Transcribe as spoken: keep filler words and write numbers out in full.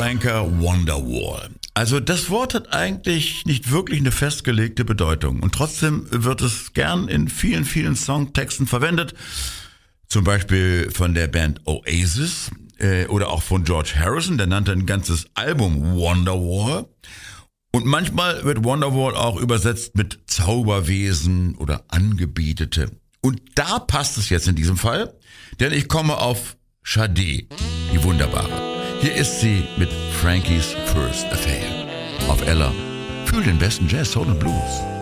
Anchor Wonderwall. Also das Wort hat eigentlich nicht wirklich eine festgelegte Bedeutung und trotzdem wird es gern in vielen, vielen Songtexten verwendet. Zum Beispiel von der Band Oasis äh, oder auch von George Harrison, der nannte ein ganzes Album Wonderwall. Und manchmal wird Wonderwall auch übersetzt mit Zauberwesen oder Angebetete. Und da passt es jetzt in diesem Fall, denn ich komme auf Sade, die Wunderbare. Hier ist sie mit Frankies First Affair. Auf Ella. Fühl den besten Jazz, Soul und Blues.